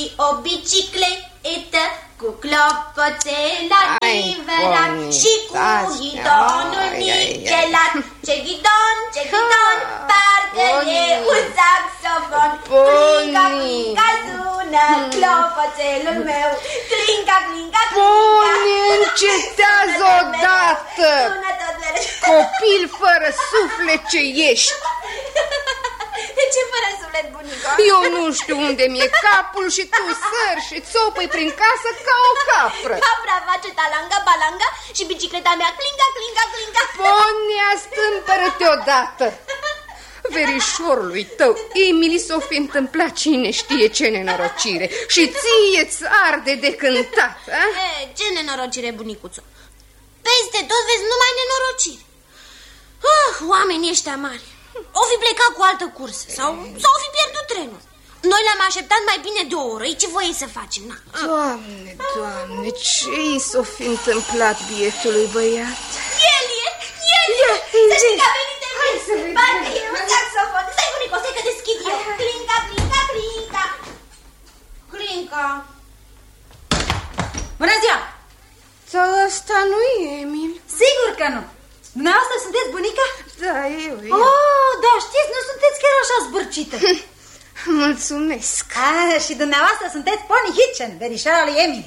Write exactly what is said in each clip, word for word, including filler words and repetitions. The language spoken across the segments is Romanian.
o bicicletă cu clopoțel adevărat și cu ghidonul nichelat. Ce ghidon, ce ghidon, parcă e un saxofon. Clinca, clinca, sună clopoțelul meu. Clinca, clinca, clinca. Pony, încetează odată! Copil fără suflet ce ești! De ce fără suflet, bunică? Eu nu știu unde mi-e capul și tu sări și țopăi prin casă ca o capră. Capra face talanga, balanga și bicicleta mea clinga, clinga, clinga. Ponia, stâmpără-te odată! Verișorului tău, Emily, s-o fi întâmplat cine știe ce nenorocire și ție-ți arde de cântat, a? E, ce nenorocire, bunicuțo? Peste tot vezi numai nenorocire. Uh, oamenii ăștia mari o fi plecat cu altă cursă sau, sau o fi pierdut trenul. Noi l-am așteptat mai bine de o oră. Ce voie să facem? Na. Doamne, Doamne, ce-i s-o fi întâmplat bietului băiat? El e, el e, să știi că a venit de mine. Parcă e un saxofon. Stai, bunico, stai că deschid eu. Clinca, clinca, clinca. Clinca. Bună ziua! Sau ăsta nu e Emil? Sigur că nu. Dumneavoastră sunteți bunica? Da, eu, eu. Oh, da, știți, nu sunteți chiar așa zbârcită. Mulțumesc. Ah, și dumneavoastră sunteți Pony Hitchen, verișoara lui Emil.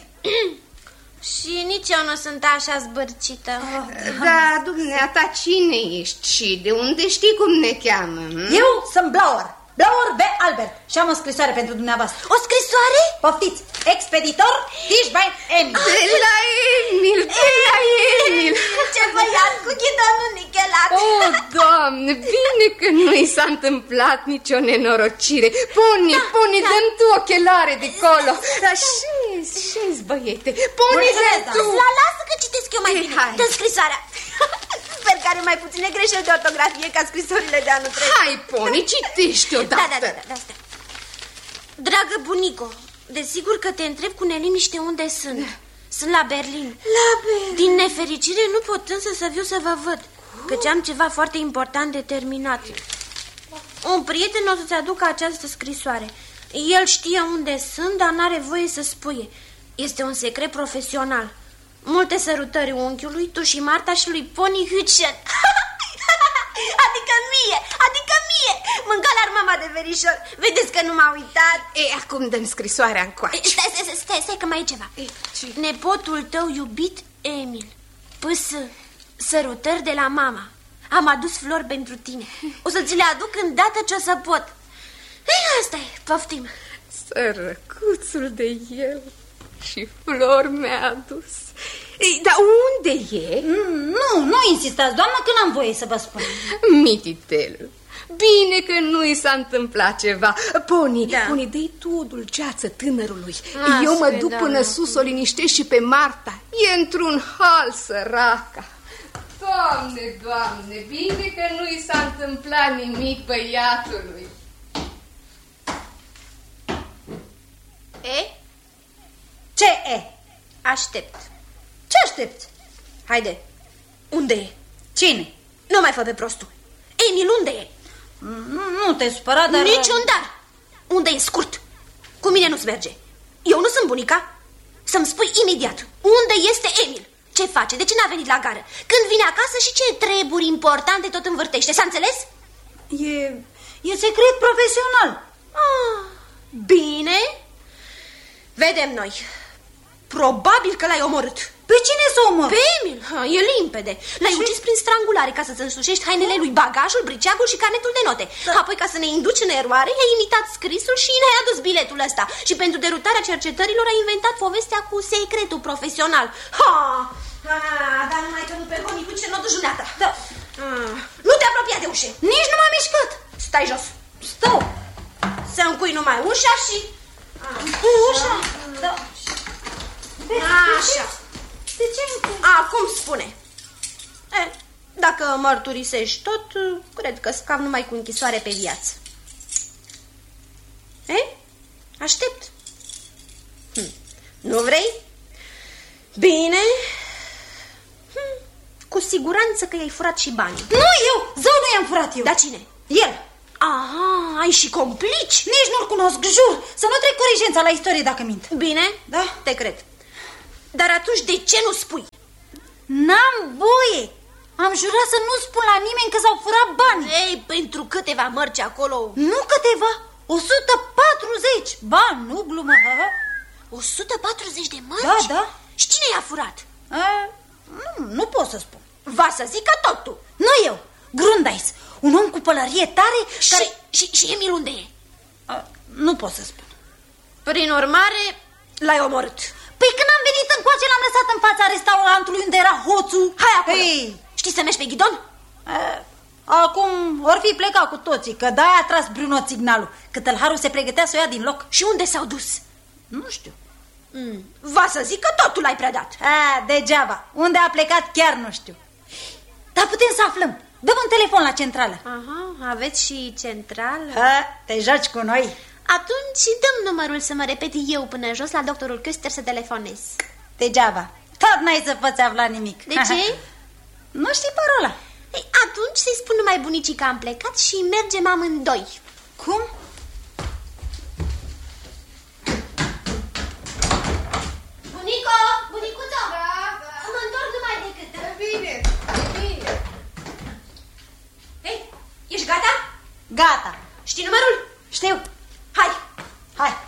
Și nici eu nu sunt așa zbârcită. Oh, da, dumneata, cine ești și de unde știi cum ne cheamă? Hm? Eu sunt Blower, Blower B. Albert și am o scrisoare pentru dumneavoastră. O scrisoare? Poftiți, expeditor Tischbein Emil. De la Emil, de la Emil. Ce băiat cu ghidonul nichelat. Oh, Doamne, bine că nu i s-a întâmplat nicio nenorocire. Pony, da, Pony, da. Dă-mi tu ochelare de colo. Șezi, șezi, băiete. Pony, dă tu. La lasă că citesc eu mai bine. Dă scrisoarea. Sper că are mai puține greșeli de ortografie ca scrisorile de anul trecut. Hai, Pony, citești odată. Da, da, da, da, da. Dragă bunico, desigur că te întreb cu neliniște unde sunt. Da. Sunt la Berlin. La Berlin. Din nefericire nu pot însă să viu să vă văd, căci am ceva foarte important de terminat. Un prieten o să-ți aducă această scrisoare. El știe unde sunt, dar n-are voie să spuie. Este un secret profesional. Multe sărutări unchiului, tu și Marta și lui Pony Hitchen. Adică mie, adică mie. Mânca-l-ar mama de verișor. Vedeți că nu m-a uitat. E, acum dăm scrisoarea încoace. Stai, stai, stai, stai că mai e ceva. E, ce? Nepotul tău iubit, Emil. Păs, sărutări de la mama. Am adus flori pentru tine. O să ți le aduc îndată ce o să pot. Ei, asta e, poftim. Sărăcuțul de el. Și flori mi-a adus. Ei, dar unde e? Mm, nu, nu insistați, doamnă, că n-am voie să vă spun. Mititelul, bine că nu i s-a întâmplat ceva. Pony, da. Pony, dă-i tu o dulceață tânărului. A, Eu mă spre, duc da, până da. sus, o liniștesc și pe Marta. E într-un hal, săraca. Doamne, Doamne, bine că nu i s-a întâmplat nimic băiatului. E? Ce e? Aștept. Ce aștepți? Haide, unde e? Cine? Nu mai fă pe prostul. Emil, unde e? Nu, nu te supăra, dar... Niciun dar. Unde e, scurt? Cu mine nu-ți merge. Eu nu sunt bunica. Să-mi spui imediat, unde este Emil? Ce face? De ce n-a venit la gară? Când vine acasă și ce treburi importante tot învârtește? S-a înțeles? E, e secret profesional. Ah, bine. Vedem noi. Probabil că l-ai omorât. Pe cine să omor? Pe Emil, ha, e limpede. L-ai ucis prin strangulare ca să-ți însușești hainele lui, bagajul, briceagul și carnetul de note. Da. Apoi, ca să ne induci în eroare, i-ai imitat scrisul și ne-ai adus biletul ăsta. Și pentru derutarea cercetărilor ai inventat povestea cu secretul profesional. Ha! Ha, dar numai că nu pe Pony Hitchen n-o duci dumneata. Da. Ah, nu te apropia de ușă. Nici nu m-am mișcat. Stai jos. Stau. Să încui numai ușa și... Ușa? Da. Așa. De ce? Acum spune. E, dacă mărturisești tot, cred că scap numai cu închisoare pe viață. E? Aștept. Hm. Nu vrei? Bine. Hm. Cu siguranță că i-ai furat și banii. Nu eu, zău, nu i-am furat eu. Dar cine? El. Aha. ai și complici? Nici nu-l cunosc, jur. Să nu trec corigența la istorie dacă mint. Bine, Da? te cred. Dar atunci de ce nu spui? N-am voie. Am jurat să nu spun la nimeni că s-au furat bani. Ei, pentru câteva mărci acolo... Nu câteva, o sută patruzeci. Ba, nu glumă. o sută patruzeci de mărci? Da, da. Și cine i-a furat? A, nu, nu pot să spun. Va să zică totul. Nu eu, Grundais, un om cu pălărie tare Și, care... și, și Emil unde e? A, nu pot să spun. Prin urmare, l-ai omorât. Păi când am venit încoace, l-am lăsat în fața restaurantului unde era hoțul. Hai acolo. Ei. Știi să mergi pe ghidon? A, acum or fi plecat cu toții, că de-aia a tras Bruno signalul, că tălharul se pregătea să o ia din loc. Și unde s-au dus? Nu știu. Mm. Va să zic că totul ai predat. A, degeaba. Unde a plecat chiar nu știu. Dar putem să aflăm. Dăm un telefon la centrală. Aha, aveți și centrală? Ha, te joci cu noi. Atunci dăm numărul să mă repet eu până jos la doctorul Köster să telefonez. Degeaba. Tot n-ai să poți afla nimic. De ce? Nu știi parola. Ei, atunci să-i spun numai bunicii că am plecat și mergem amândoi. Cum? Bunico, bunicuțo, Da, da. mă întorc numai decât. Bine, bine. Ei, ești gata? Gata. Știi numărul? Știu. Hai! Hai.